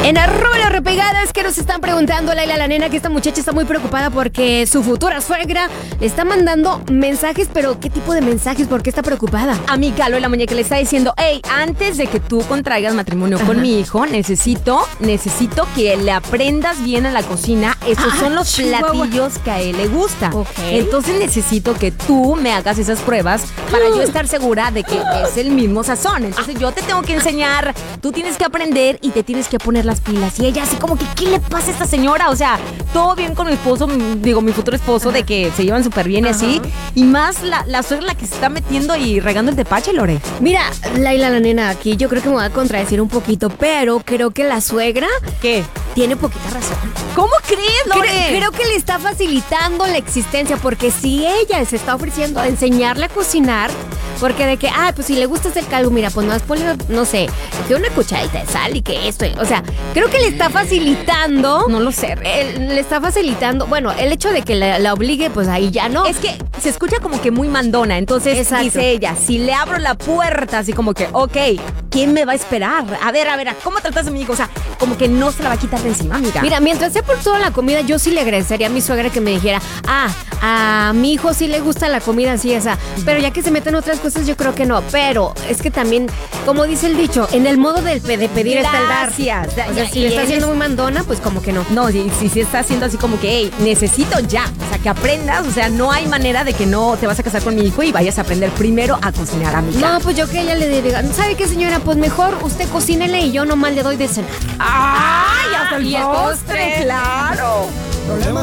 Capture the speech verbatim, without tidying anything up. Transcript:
En arroba repegadas que nos están preguntando Laila la nena que esta muchacha está muy preocupada porque su futura suegra le está mandando mensajes, pero ¿qué tipo de mensajes? ¿Por qué está preocupada? A mi Galo la muñeca le está diciendo, hey, antes de que tú contraigas matrimonio Ajá. con mi hijo, necesito, necesito que le aprendas bien a la cocina. Esos ah, son los chihuahua. platillos que a él le gusta. Okay. Entonces necesito que tú me hagas esas pruebas para yo estar segura de que es el mismo sazón. Entonces yo te tengo que enseñar, tú tienes que aprender y te tienes que poner las pilas. Y ella así como que, ¿qué le pasa a esta señora? O sea, todo bien con mi esposo, digo, mi futuro esposo, Ajá. de que se llevan súper bien y así. Y más la, la suegra la que se está metiendo y regando el tepache, Lore. Mira, Laila la nena, aquí yo creo que me voy a contradecir un poquito, pero creo que la suegra... ¿Qué? Tiene poquita razón. ¿Cómo crees, Lore? Creo, creo que le está facilitando la existencia, porque si ella se está ofreciendo a enseñarle a cocinar, porque de que, ah, pues si le gusta hacer caldo, mira, pues más ponle, no sé, que una cucharadita de sal y que esto, o sea, creo que le está facilitando. No lo sé. El, le está facilitando, bueno, el hecho de que la, la obligue, pues ahí ya no. Es que se escucha como que muy mandona, entonces Exacto. dice ella, si le abro la puerta, así como que, ok, ¿quién me va a esperar? A ver, a ver, ¿cómo tratas a mi hijo? O sea, como que no se la va a quitar de encima, amiga. Mira, mientras sea por toda la comida, yo sí le agradecería a mi suegra que me dijera, ah, a mi hijo sí le gusta la comida así, esa. Pero ya que se meten otras cosas, yo creo que no. Pero es que también, como dice el dicho, en el modo de, de pedir está el dar. Gracias. O sea, si le está haciendo muy mandona, pues como que no. No, si, si, si está haciendo así como que, hey, necesito ya. O sea, que aprendas. O sea, no hay manera de que no te vas a casar con mi hijo y vayas a aprender primero a cocinar, amiga. No, pues yo que ella le diga, ¿sabe qué, señora? Pues mejor usted cocínele y yo nomás le doy de cenar. ¡Ay, hasta el postre! ¡Claro!